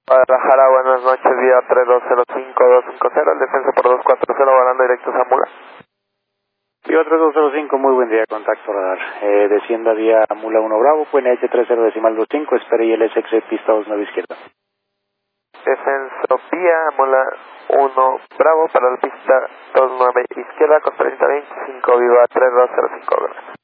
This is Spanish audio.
Guadalajara, buenas noches, vía 3205-250, el descenso por 240, volando directo a Mula. Vía 3205, muy buen día, contacto radar. Descienda vía Mula 1 Bravo, QNH 30.25, espere ILSX pista 29 izquierda. Descenso vía Mula 1 Bravo para la pista 29 izquierda con 3025, viva 3205, gracias.